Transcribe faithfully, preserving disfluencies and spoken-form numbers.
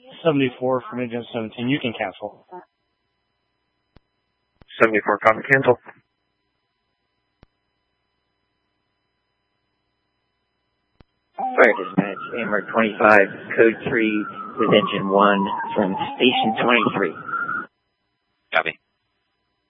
seventy-four from engine seventeen. You can cancel. seventy-four, copy, cancel. Fire dispatch, A M R twenty-five, code three with engine one from station twenty-three. Copy.